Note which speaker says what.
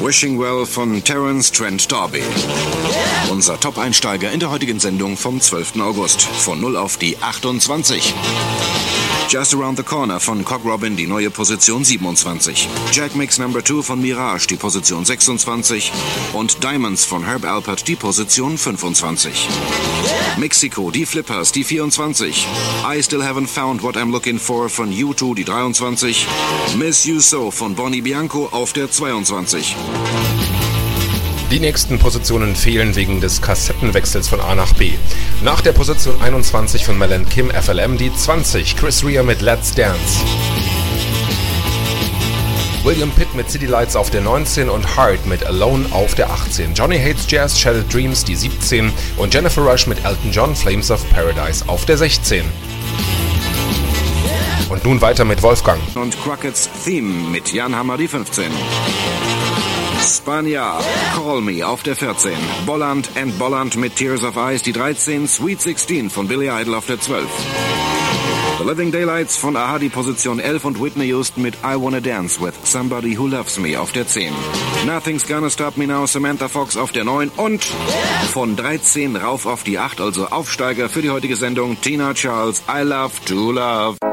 Speaker 1: Wishing Well von Terence Trent D'Arby. Unser Top-Einsteiger in der heutigen Sendung vom 12. August. Von 0 auf die 28. Just Around the Corner von Cock Robin, die neue Position 27. Jack Mix No. 2 von Mirage, die Position 26. Und Diamonds von Herb Alpert, die Position 25. Mexiko, die Flippers, die 24. I Still Haven't Found What I'm Looking For von U2, die 23. Miss You So von Bonnie Bianco auf der 22.
Speaker 2: Die nächsten Positionen fehlen wegen des Kassettenwechsels von A nach B. Nach der Position 21 von Mel & Kim FLM die 20, Chris Rea mit Let's Dance. William Pitt mit City Lights auf der 19 und Hart mit Alone auf der 18. Johnny Hates Jazz, Shattered Dreams die 17 und Jennifer Rush mit Elton John, Flames of Paradise auf der 16. Und nun weiter mit Wolfgang.
Speaker 1: Und Crockett's Theme mit Jan Hammer die 15. Spania, Call Me auf der 14. Bolland and Bolland mit Tears of Ice die 13. Sweet 16 von Billy Idol auf der 12. The Living Daylights von A-ha die Position 11 und Whitney Houston mit I Wanna Dance With Somebody Who Loves Me auf der 10. Nothing's Gonna Stop Me Now, Samantha Fox auf der 9 und von 13 rauf auf die 8, also Aufsteiger für die heutige Sendung, Tina Charles, I Love to Love.